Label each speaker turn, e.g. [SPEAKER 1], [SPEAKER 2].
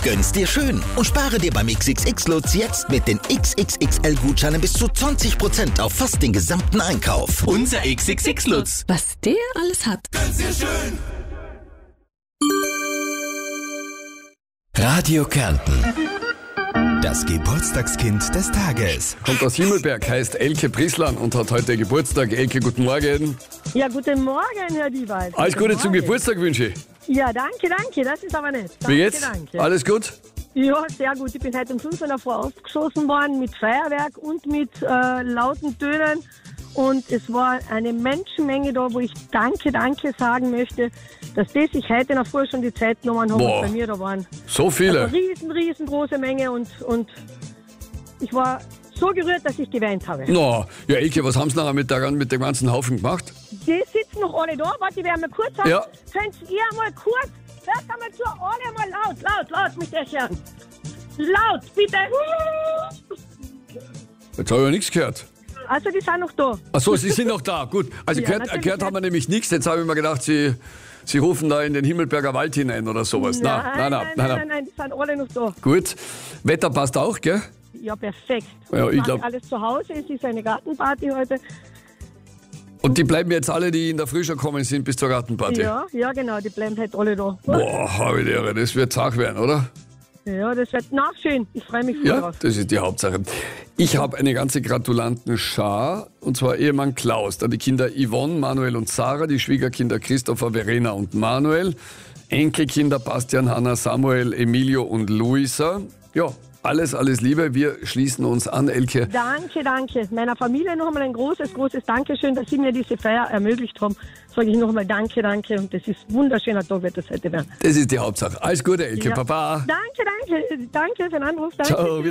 [SPEAKER 1] Gönn's dir schön und spare dir beim XXX-Lutz jetzt mit den XXXL-Gutscheinen bis zu 20% auf fast den gesamten Einkauf. Unser XXX-Lutz.
[SPEAKER 2] Was der alles hat.
[SPEAKER 1] Gönn's dir schön. Radio Kärnten. Das Geburtstagskind des Tages.
[SPEAKER 3] Kommt aus Himmelberg, heißt Elke Prisslan und hat heute Geburtstag. Elke, guten Morgen.
[SPEAKER 4] Ja, guten Morgen, Herr Diewald.
[SPEAKER 3] Alles Gute zum Geburtstag wünsche ich.
[SPEAKER 4] Ja, danke, das ist aber nett. Danke,
[SPEAKER 3] Wie geht's?
[SPEAKER 4] Danke.
[SPEAKER 3] Alles gut?
[SPEAKER 4] Ja, sehr gut. Ich bin heute um 5 Uhr davor aufgeschossen worden mit Feuerwerk und mit lauten Tönen. Und es war eine Menschenmenge da, wo ich danke sagen möchte, dass die sich heute noch vorher schon die Zeit genommen haben und bei mir da waren.
[SPEAKER 3] So viele?
[SPEAKER 4] Also riesengroße Menge und ich war so gerührt, dass ich geweint habe.
[SPEAKER 3] No. Ja, Elke, was haben Sie nachher mit dem ganzen Haufen gemacht?
[SPEAKER 4] Die sitzen noch alle da. Warte, die werden mal kurz sagen.
[SPEAKER 3] Ja.
[SPEAKER 4] Könnt ihr mal kurz, hört einmal zu, alle mal laut mit der hören. Laut, bitte.
[SPEAKER 3] Jetzt habe ich ja nichts gehört.
[SPEAKER 4] Also die sind noch da.
[SPEAKER 3] Achso, Sie sind noch da, gut. Also
[SPEAKER 4] Ja,
[SPEAKER 3] gehört haben wir nämlich nichts. Jetzt habe ich mir gedacht, Sie rufen da in den Himmelberger Wald hinein oder sowas.
[SPEAKER 4] Nein, die sind alle noch da.
[SPEAKER 3] Gut. Wetter passt auch, gell?
[SPEAKER 4] Ja, perfekt.
[SPEAKER 3] Ja, ich glaub-
[SPEAKER 4] alles zu Hause, es ist eine Gartenparty heute.
[SPEAKER 3] Und die bleiben jetzt alle, die in der Früh schon gekommen sind, bis zur Gartenparty?
[SPEAKER 4] Ja, genau, die bleiben heute alle da.
[SPEAKER 3] Boah, habe ich die Ehre. Das wird zart werden, oder?
[SPEAKER 4] Ja, das wird schön. Ich freue mich voll
[SPEAKER 3] Ja,
[SPEAKER 4] drauf.
[SPEAKER 3] das ist die Hauptsache. Ich habe eine ganze Gratulantenschar, und zwar Ehemann Klaus, dann die Kinder Yvonne, Manuel und Sarah, die Schwiegerkinder Christopher, Verena und Manuel, Enkelkinder Bastian, Hanna, Samuel, Emilio und Luisa. Ja, alles Liebe. Wir schließen uns an, Elke.
[SPEAKER 4] Danke. Meiner Familie noch einmal ein großes Dankeschön, dass Sie mir diese Feier ermöglicht haben. Sage ich noch einmal Danke. Und das ist ein wunderschöner Tag, wird das heute werden.
[SPEAKER 3] Das ist die Hauptsache. Alles Gute, Elke,
[SPEAKER 4] Ja.
[SPEAKER 3] Papa.
[SPEAKER 4] Danke für den Anruf. Danke.
[SPEAKER 3] Ciao.